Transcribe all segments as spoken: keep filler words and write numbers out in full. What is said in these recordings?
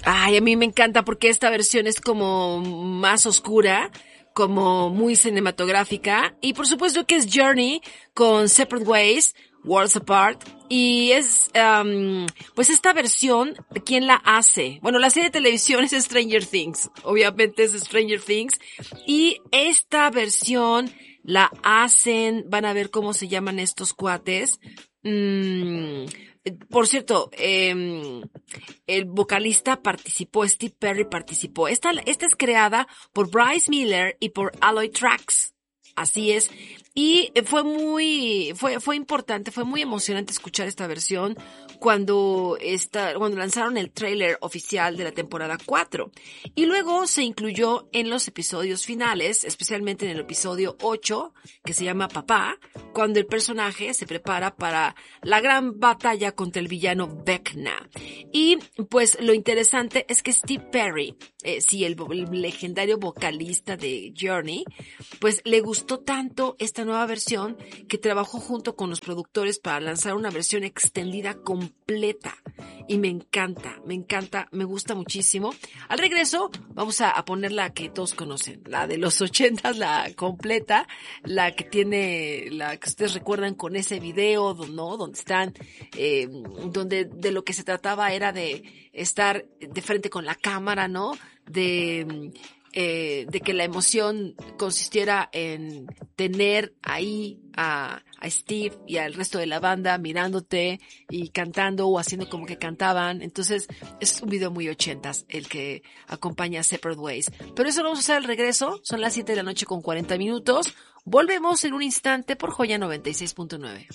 Ay, a mí me encanta porque esta versión es como más oscura, como muy cinematográfica, y por supuesto que es Journey con Separate Ways, Worlds Apart, y es, um, pues esta versión, ¿quién la hace? Bueno, la serie de televisión es Stranger Things, obviamente es Stranger Things, y esta versión la hacen, van a ver cómo se llaman estos cuates. Mm, por cierto, eh, el vocalista participó, Steve Perry participó. Esta, esta es creada por Bryce Miller y por Alloy Tracks. Así es. Y fue muy, fue, fue importante, fue muy emocionante escuchar esta versión cuando esta, cuando lanzaron el tráiler oficial de la temporada cuatro. Y luego se incluyó en los episodios finales, especialmente en el episodio ocho, que se llama Papá, cuando el personaje se prepara para la gran batalla contra el villano Vecna. Y pues lo interesante es que Steve Perry, eh, sí, el, el legendario vocalista de Journey, pues le gustó tanto esta nueva versión que trabajó junto con los productores para lanzar una versión extendida completa. Y me encanta, me encanta, me gusta muchísimo. Al regreso vamos a, a poner la que todos conocen, la de los ochentas, la completa, la que tiene, la que ustedes recuerdan con ese video, ¿no? Donde están, eh, donde de lo que se trataba era de estar de frente con la cámara, ¿no? De... Eh, de que la emoción consistiera en tener ahí a, a Steve y al resto de la banda mirándote y cantando o haciendo como que cantaban. Entonces es un video muy ochentas el que acompaña a Separate Ways. Pero eso lo vamos a hacer al regreso. Son las siete de la noche con cuarenta minutos. Volvemos en un instante por Joya noventa y seis punto nueve.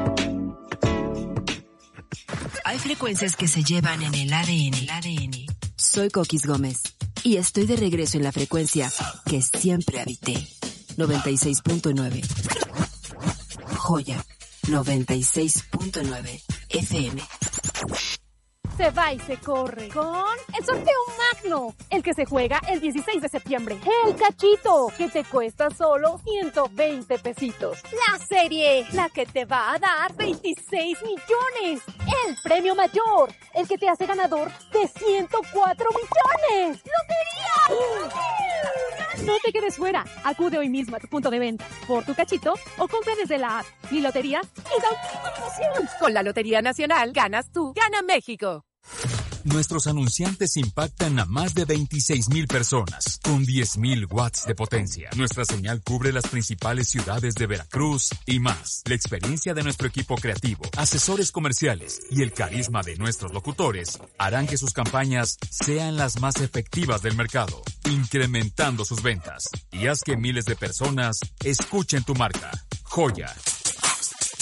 Hay frecuencias que se llevan en el A D N. El A D N. Soy Coquis Gómez. Y estoy de regreso en la frecuencia que siempre habité. noventa y seis punto nueve. Joya noventa y seis punto nueve F M. Se va y se corre con el sorteo magno, el que se juega el dieciséis de septiembre. El cachito, que te cuesta solo ciento veinte pesitos. La serie, la que te va a dar veintiséis millones. El premio mayor, el que te hace ganador de ciento cuatro millones. ¡Lotería! No te quedes fuera. Acude hoy mismo a tu punto de venta por tu cachito o compra desde la app. Mi lotería es auténtica emoción. Con la Lotería Nacional ganas tú, gana México. Nuestros anunciantes impactan a más de veintiséis mil personas, con diez mil watts de potencia. Nuestra señal cubre las principales ciudades de Veracruz y más. La experiencia de nuestro equipo creativo, asesores comerciales y el carisma de nuestros locutores harán que sus campañas sean las más efectivas del mercado, incrementando sus ventas. Y haz que miles de personas escuchen tu marca. Joya